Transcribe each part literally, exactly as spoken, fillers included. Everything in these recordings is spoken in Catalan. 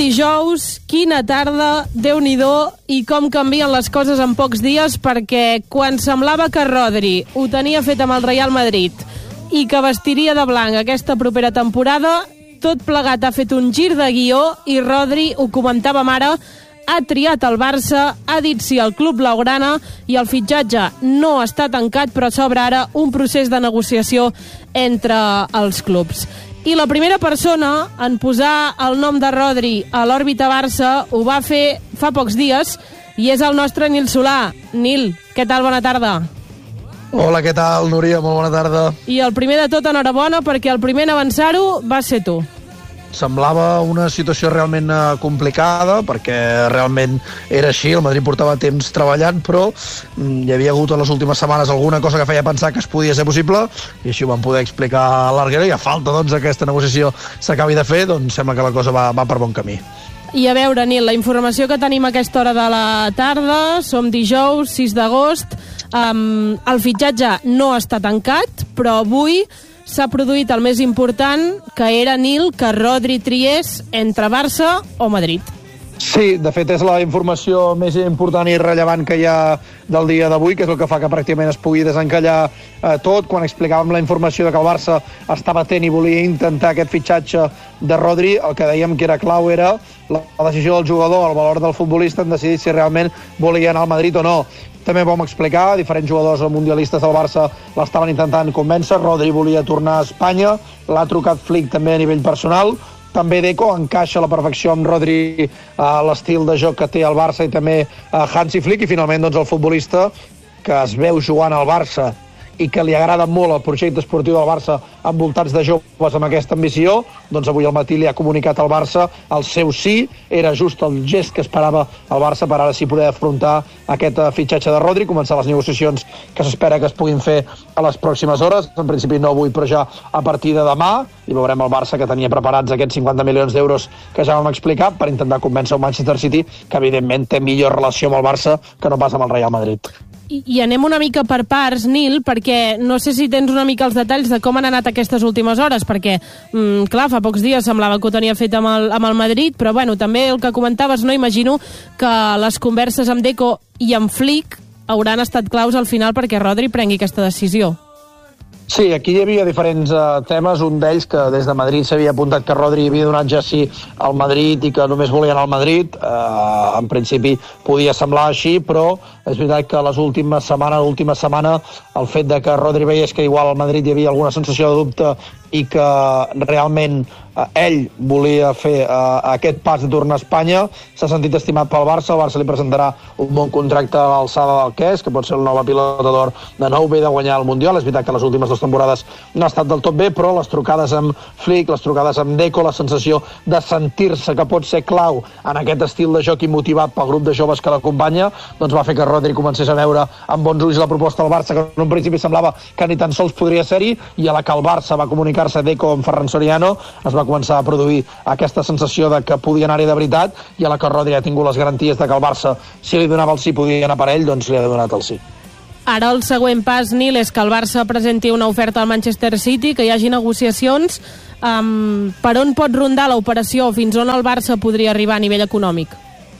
dijous, quina tarda, Déu-n'hi-do, i com canvien les coses en pocs dies, perquè quan semblava que Rodri ho tenia fet amb el Real Madrid i que vestiria de blanc aquesta propera temporada, tot plegat ha fet un gir de guió i Rodri, ho comentàvem ara, ha triat el Barça, ha dit sí al club blaugrana i el fitxatge no està tancat, però s'obre ara un procés de negociació entre els clubs. I la primera persona en posar el nom de Rodri a l'òrbita Barça ho va fer fa pocs dies i és el nostre Nil Solà. Nil, què tal? Bona tarda. Hola, què tal, Núria? Molt bona tarda. I el primer de tot, enhorabona, perquè el primer en avançar-ho va ser tu. Semblava una situació realment complicada, perquè realment era així, el Madrid portava temps treballant, però hi havia hagut en les últimes setmanes alguna cosa que feia pensar que es podia ser possible, i així ho vam poder explicar a l'Arguera, i a falta doncs, que aquesta negociació s'acabi de fer, doncs sembla que la cosa va, va per bon camí. I a veure, Nil, la informació que tenim a aquesta hora de la tarda, som dijous, sis d'agost, um, el fitxatge no està tancat, però avui s'ha produït el més important, que era, Nil, que Rodri triés entre Barça o Madrid. Sí, de fet és la informació més important i rellevant que hi ha del dia d'avui, que és el que fa que pràcticament es pugui desencallar eh, tot. Quan explicàvem la informació de que el Barça estava atent i volia intentar aquest fitxatge de Rodri, el que dèiem que era clau era la decisió del jugador, el valor del futbolista en decidir si realment volia anar al Madrid o no. També vam explicar, diferents jugadors mundialistes del Barça l'estaven intentant convèncer, Rodri volia tornar a Espanya, l'ha trucat Flick també a nivell personal, també Deco encaixa a la perfecció amb Rodri a l'estil de joc que té el Barça i també Hansi Flick, i finalment doncs, el futbolista que es veu jugant al Barça i que li agrada molt el projecte esportiu del Barça envoltats de joves amb aquesta ambició, doncs avui al matí li ha comunicat al Barça el seu sí, era just el gest que esperava el Barça per ara sí poder afrontar aquest fitxatge de Rodri, començar les negociacions que s'espera que es puguin fer a les pròximes hores, en principi no avui però ja a partir de demà, i veurem el Barça que tenia preparats aquests cinquanta milions d'euros que ja vam explicar per intentar convèncer el Manchester City, que evidentment té millor relació amb el Barça que no pas amb el Real Madrid. I, I anem una mica per parts, Nil, perquè no sé si tens una mica els detalls de com han anat aquestes últimes hores, perquè, mm, clar, fa pocs dies semblava que ho tenia fet amb el, amb el Madrid, però bueno, també el que comentaves, no imagino que les converses amb Deco i amb Flick hauran estat claus al final perquè Rodri prengui aquesta decisió. Sí, aquí hi havia diferents uh, temes, un d'ells que des de Madrid s'havia apuntat que Rodri havia donat ja sí al Madrid i que només volia anar al Madrid, uh, en principi podia semblar així, però és veritat que les últimes setmanes, l'última setmana, el fet de que Rodri veiés que igual al Madrid hi havia alguna sensació de dubte i que realment eh, ell volia fer eh, aquest pas de tornar a Espanya, s'ha sentit estimat pel Barça, el Barça li presentarà un bon contracte a l'alçada del que és, que pot ser el nou pilota d'or de nou, ve de guanyar el Mundial, és veritat que les últimes dues temporades no ha estat del tot bé, però les trucades amb Flick, les trucades amb Deco, la sensació de sentir-se que pot ser clau en aquest estil de joc i motivat pel grup de joves que l'acompanya, doncs va fer que Rodri comencés a veure amb bons ulls la proposta del Barça, que en un principi semblava que ni tan sols podria ser-hi, i a la que el Barça va comunicar se Deco amb Ferran Soriano es va començar a produir aquesta sensació de que podia anar-hi de veritat, i a la que Rodri ha tingut les garanties de que el Barça, si li donava el sí, podia anar per ell, doncs li ha donat el sí. Ara el següent pas, Nil, és que el Barça presenti una oferta al Manchester City, que hi hagi negociacions. Um, per on pot rondar l'operació? Fins on el Barça podria arribar a nivell econòmic?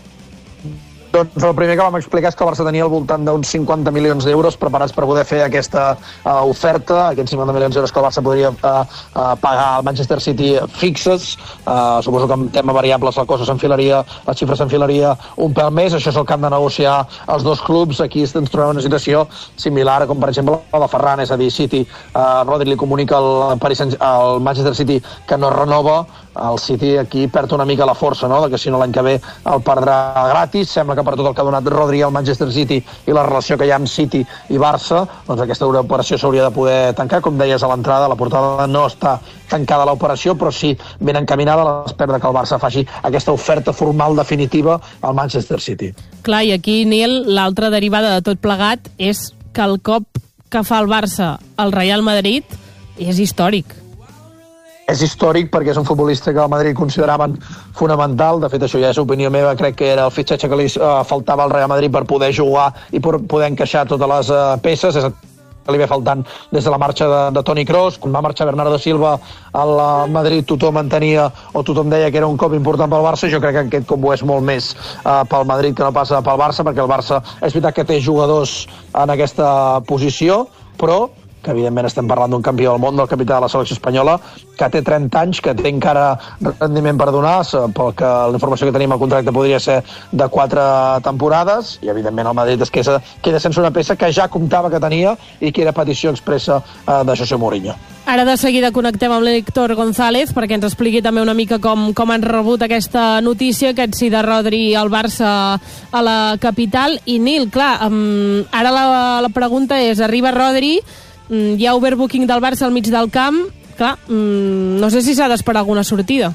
Doncs el primer que vam explicar és que el Barça tenia al voltant d'uns cinquanta milions d'euros preparats per poder fer aquesta uh, oferta, aquests cinquanta milions d'euros que el Barça podria uh, uh, pagar al Manchester City fixes. Uh, suposo que en tema variables la cosa s'enfilaria, la xifra s'enfilaria un pèl més, això és el que han de negociar els dos clubs. Aquí ens trobem una situació similar com per exemple la de Ferran, és a dir, City, uh, Rodri li comunica al, Paris, al Manchester City que no renova, el City aquí perd una mica la força, no?, de que si no l'any que ve el perdrà gratis. Sembla que per tot el que ha donat Rodri al Manchester City i la relació que hi ha amb City i Barça, doncs aquesta operació s'hauria de poder tancar. Com deies a l'entrada, la portada no està tancada l'operació, però sí ben encaminada a l'espera que el Barça faci aquesta oferta formal definitiva al Manchester City. Clar, i aquí, Nil, l'altra derivada de tot plegat és que el cop que fa el Barça al Real Madrid és històric. És històric perquè és un futbolista que el Madrid consideraven fonamental. De fet, això ja és opinió meva, crec que era el fitxatge que li uh, faltava al Real Madrid per poder jugar i per poder encaixar totes les uh, peces. És li ve faltant des de la marxa de, de Toni Kroos. Quan va marxar Bernardo Silva al Madrid, tothom entenia o tothom deia que era un cop important pel Barça. Jo crec que aquest cop ho és molt més uh, pel Madrid que no passa pel Barça, perquè el Barça és veritat que té jugadors en aquesta posició, però que evidentment estem parlant d'un campió del món, del capità de la selecció espanyola, que té trenta anys, que té encara rendiment per donar, pel que la informació que tenim al contracte podria ser de quatre temporades, i evidentment el Madrid es queda, queda sense una peça que ja comptava que tenia i que era petició expressa eh, de José Mourinho. Ara de seguida connectem amb l'Héctor González perquè ens expliqui també una mica com, com han rebut aquesta notícia, aquest sí de Rodri al Barça a la capital. I Nil, clar, um, ara la, la pregunta és, arriba Rodri, um, hi ha overbooking del Barça al mig del camp, clar, um, no sé si s'ha d'esperar alguna sortida.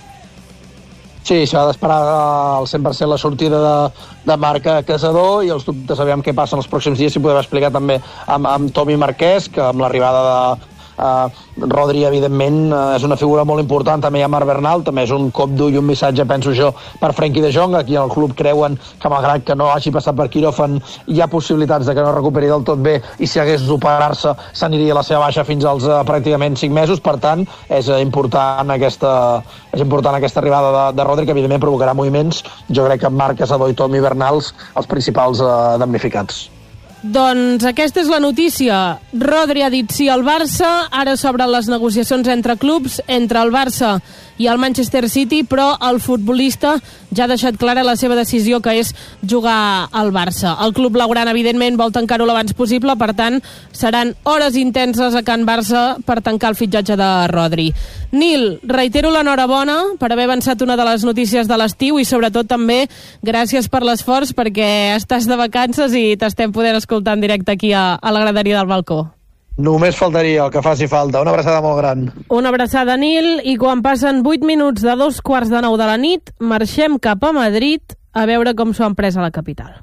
Sí, s'ha d'esperar al cent per cent la sortida de, de Marc Casador i els dubtes, aviam què passa en els pròxims dies, si podem explicar també amb, amb Tomi Marquès, que amb l'arribada de Uh, Rodri, evidentment, uh, és una figura molt important. També hi ha Marc Bernal, també és un cop dur i un missatge, penso jo, per Frenkie de Jong. Aquí al club creuen que, malgrat que no hagi passat per quiròfan, hi ha possibilitats de que no recuperi del tot bé, i si hagués d'operar-se s'aniria a la seva baixa fins als uh, pràcticament cinc mesos. Per tant, és uh, important aquesta és important aquesta arribada de, de Rodri, que evidentment provocarà moviments. Jo crec que Marc Casador i Tomi Bernals els principals uh, damnificats. Doncs aquesta és la notícia. Rodri ha dit sí al Barça, ara s'obren les negociacions entre clubs, entre el Barça i el Manchester City, però el futbolista ja ha deixat clara la seva decisió, que és jugar al Barça. El club blaugrana, evidentment, vol tancar-ho l'abans possible, per tant, seran hores intenses a Can Barça per tancar el fitxatge de Rodri. Nil, reitero l'enhorabona per haver avançat una de les notícies de l'estiu i sobretot també gràcies per l'esforç, perquè estàs de vacances i t'estem podent escoltar en directe aquí a, a la graderia del balcó. Només faltaria el que faci falta. Una abraçada molt gran. Una abraçada, Nil, i quan passen vuit minuts de dos quarts de nou de la nit, marxem cap a Madrid a veure com s'ho han pres a la capital.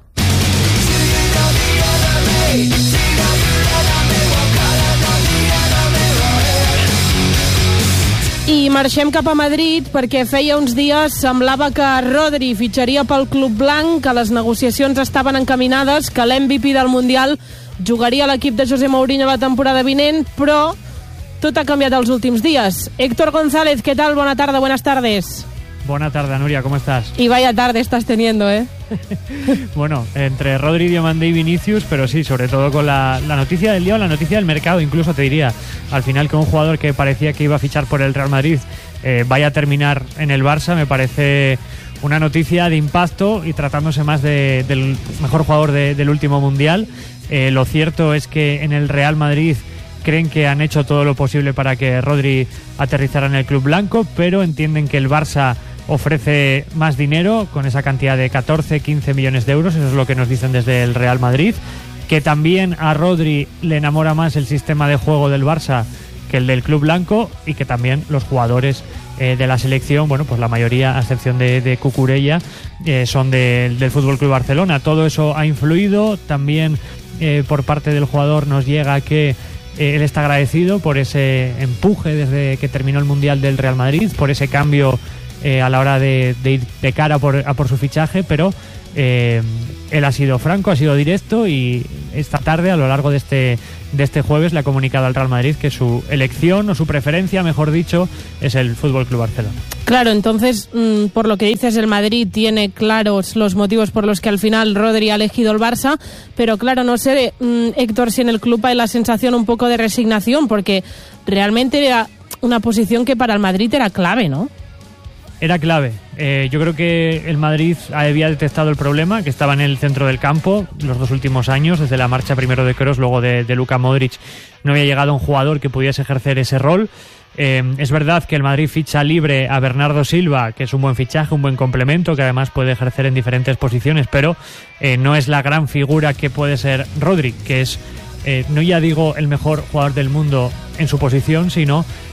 I marxem cap a Madrid perquè feia uns dies semblava que Rodri fitxaria pel club blanc, que les negociacions estaven encaminades, que l'M V P del Mundial jugaria a l'equip de José Mourinho la temporada vinent, però tot ha canviat els últims dies. Héctor González, ¿qué tal? Buena tarde, buenas tardes. Buena tarde, Nuria, ¿cómo estás? Y vaya tarde estás teniendo, ¿eh? Bueno, entre Rodri, Diomande y Vinicius, pero sí, sobre todo con la, la noticia del día o la noticia del mercado, incluso te diría, al final que un jugador que parecía que iba a fichar por el Real Madrid eh, vaya a terminar en el Barça, me parece una noticia de impacto, y tratándose más de, del mejor jugador de, del último Mundial. Eh, lo cierto es que en el Real Madrid creen que han hecho todo lo posible para que Rodri aterrizara en el club blanco, pero entienden que el Barça ofrece más dinero, con esa cantidad de catorce, quince millones de euros, eso es lo que nos dicen desde el Real Madrid, que también a Rodri le enamora más el sistema de juego del Barça que el del club blanco, y que también los jugadores eh, de la selección, bueno, pues la mayoría, a excepción de, de Cucurella, eh, son de, del Fútbol Club Barcelona. Todo eso ha influido. También eh, por parte del jugador nos llega que eh, él está agradecido por ese empuje desde que terminó el Mundial del Real Madrid, por ese cambio eh, a la hora de, de ir de cara por, a por su fichaje, pero eh, él ha sido franco, ha sido directo, y esta tarde, a lo largo de este de este jueves, le ha comunicado al Real Madrid que su elección, o su preferencia, mejor dicho, es el Fútbol Club Barcelona. Claro, entonces, mmm, por lo que dices, el Madrid tiene claros los motivos por los que al final Rodri ha elegido el Barça, pero claro, no sé, mmm, Héctor, si en el club hay la sensación un poco de resignación, porque realmente era una posición que para el Madrid era clave, ¿no? Era clave. Eh, yo creo que el Madrid había detectado el problema, que estaba en el centro del campo los dos últimos años, desde la marcha primero de Kroos, luego de, de Luka Modric. No había llegado un jugador que pudiese ejercer ese rol. Eh, es verdad que el Madrid ficha libre a Bernardo Silva, que es un buen fichaje, un buen complemento, que además puede ejercer en diferentes posiciones, pero eh, no es la gran figura que puede ser Rodri, que es, eh, no ya digo el mejor jugador del mundo en su posición, sino